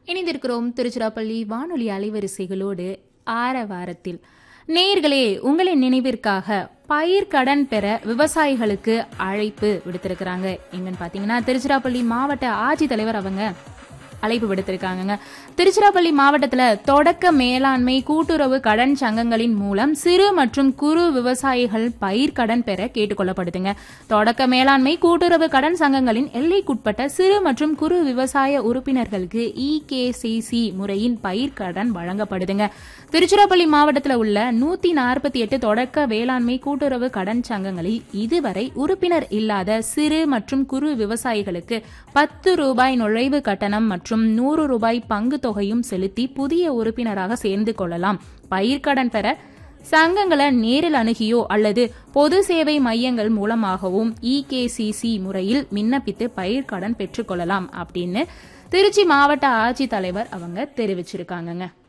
இணைந்திருக்கிறோம் திருச்சிராப்பள்ளி வானொலி அலைவரிசைகளோடு ஆரவாரத்தில். நேயர்களே, உங்களின் நினைவிற்காக பயிர் கடன் பெற விவசாயிகளுக்கு அழைப்பு விடுத்திருக்கிறாங்க. எங்கன்னு பாத்தீங்கன்னா திருச்சிராப்பள்ளி மாவட்ட ஆட்சித்தலைவர் அவங்க அழைப்பு விடுத்திருக்காங்க. திருச்சிராப்பள்ளி மாவட்டத்துல தொடக்க மேலாண்மை கூட்டுறவு கடன் சங்கங்களின் மூலம் சிறு மற்றும் குறு விவசாயிகள் பயிர் கடன் பெற கேட்டுக்கொள்ளப்படுதுங்க. தொடக்க மேலாண்மை கூட்டுறவு கடன் சங்கங்களின் எல்லைக்குட்பட்ட சிறு மற்றும் குறு விவசாய உறுப்பினர்களுக்கு EKCC முறையின் பயிர் கடன் வழங்கப்படுதுங்க. திருச்சிராப்பள்ளி மாவட்டத்தில் உள்ள 148 தொடக்க வேளாண்மை கூட்டுறவு கடன் சங்கங்களில் இதுவரை உறுப்பினர் இல்லாத சிறு மற்றும் குறு விவசாயிகளுக்கு 10 ரூபாய் நுழைவு கட்டணம் மற்றும் 100 ரூபாய் பங்கு தொகையும் செலுத்தி புதிய உறுப்பினராக சேர்ந்து கொள்ளலாம். பயிர்க்கடன் பெற சங்கங்களை நேரில் அணுகியோ அல்லது பொது சேவை மையங்கள் மூலமாகவும் EKCC முறையில் விண்ணப்பித்து பயிர்க்கடன் பெற்றுக்கொள்ளலாம் அப்படின்னு திருச்சி மாவட்ட ஆட்சித்தலைவர் அவங்க தெரிவிச்சிருக்காங்க.